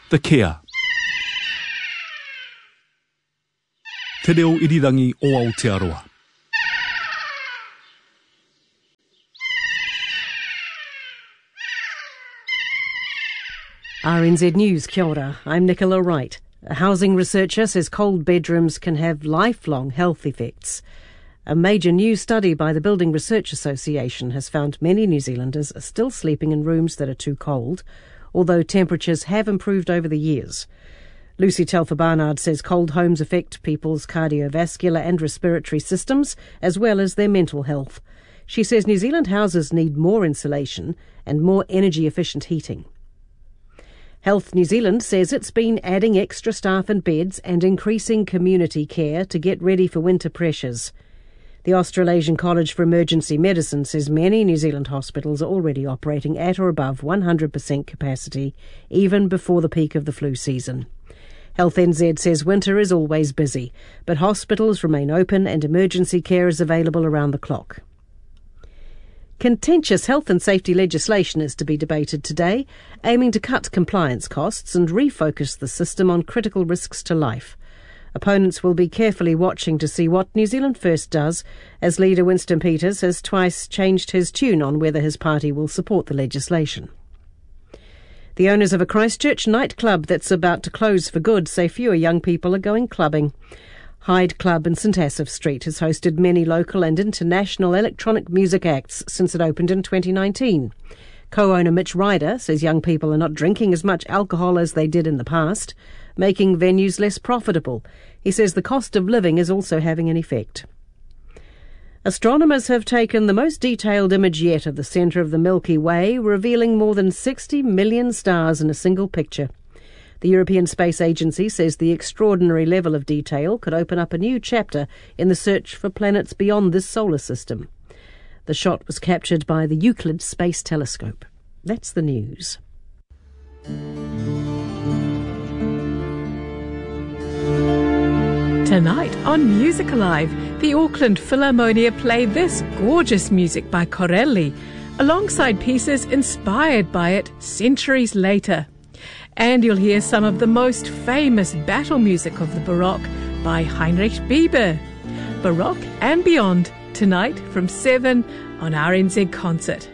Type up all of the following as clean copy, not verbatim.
The Care. Te reo irirangi o Aotearoa. RNZ News, kia ora. I'm Nicola Wright. A housing researcher says cold bedrooms can have lifelong health effects. A major new study by the Building Research Association has found many New Zealanders are still sleeping in rooms that are too cold, although temperatures have improved over the years. Lucy Telfer-Barnard says cold homes affect people's cardiovascular and respiratory systems, as well as their mental health. She says New Zealand houses need more insulation and more energy-efficient heating. Health New Zealand says it's been adding extra staff and beds and increasing community care to get ready for winter pressures. The Australasian College for Emergency Medicine says many New Zealand hospitals are already operating at or above 100% capacity, even before the peak of the flu season. Health NZ says winter is always busy, but hospitals remain open and emergency care is available around the clock. Contentious health and safety legislation is to be debated today, aiming to cut compliance costs and refocus the system on critical risks to life. Opponents will be carefully watching to see what New Zealand First does, as leader Winston Peters has twice changed his tune on whether his party will support the legislation. The owners of a Christchurch nightclub that's about to close for good say fewer young people are going clubbing. Hyde Club in St Asaph Street has hosted many local and international electronic music acts since it opened in 2019. Co-owner Mitch Ryder says young people are not drinking as much alcohol as they did in the past, making venues less profitable. He says the cost of living is also having an effect. Astronomers have taken the most detailed image yet of the centre of the Milky Way, revealing more than 60 million stars in a single picture. The European Space Agency says the extraordinary level of detail could open up a new chapter in the search for planets beyond this solar system. The shot was captured by the Euclid Space Telescope. That's the news. Tonight on Music Alive, the Auckland Philharmonia play this gorgeous music by Corelli, alongside pieces inspired by it centuries later. And you'll hear some of the most famous battle music of the Baroque by Heinrich Bieber. Baroque and Beyond, tonight from 7 on RNZ Concert.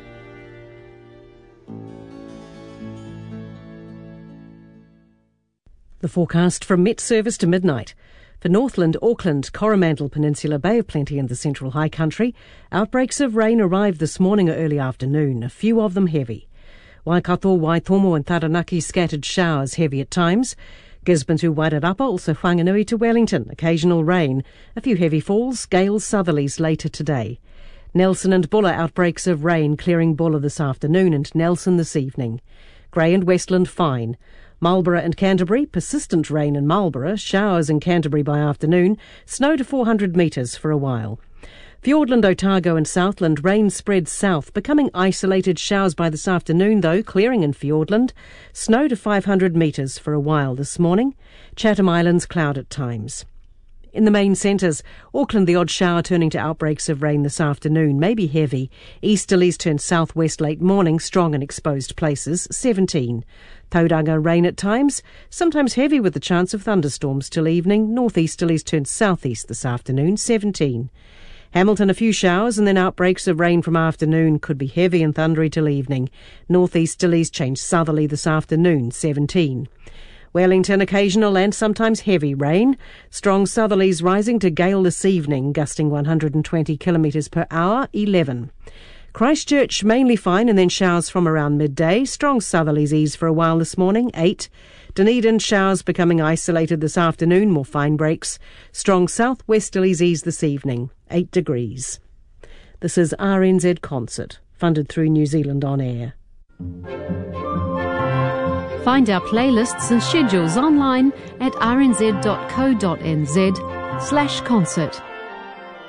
The forecast from Met Service to midnight. For Northland, Auckland, Coromandel Peninsula, Bay of Plenty and the Central High Country, outbreaks of rain arrived this morning or early afternoon, a few of them heavy. Waikato, Waitomo and Taranaki scattered showers, heavy at times. Gisborne to Wairarapa, also Whanganui to Wellington, occasional rain. A few heavy falls, gales, southerlies later today. Nelson and Buller, outbreaks of rain, clearing Buller this afternoon and Nelson this evening. Grey and Westland, fine. Marlborough and Canterbury, persistent rain in Marlborough, showers in Canterbury by afternoon, snow to 400 metres for a while. Fiordland, Otago and Southland, rain spreads south, becoming isolated showers by this afternoon though, clearing in Fiordland, snow to 500 metres for a while this morning. Chatham Islands, cloud at times. In the main centres, Auckland, the odd shower turning to outbreaks of rain this afternoon, maybe heavy. Easterlies turn southwest late morning, strong in exposed places, 17. Tauranga, rain at times, sometimes heavy with the chance of thunderstorms till evening. Northeasterlies turn southeast this afternoon, 17. Hamilton, a few showers and then outbreaks of rain from afternoon, could be heavy and thundery till evening. Northeasterlies change southerly this afternoon, 17. Wellington, occasional and sometimes heavy rain. Strong southerlies rising to gale this evening, gusting 120 kilometres per hour, 11. Christchurch, mainly fine and then showers from around midday. Strong southerlies ease for a while this morning, 8. Dunedin, showers becoming isolated this afternoon, more fine breaks. Strong southwesterlies ease this evening, 8 degrees. This is RNZ Concert, funded through New Zealand On Air. Find our playlists and schedules online at rnz.co.nz/concert.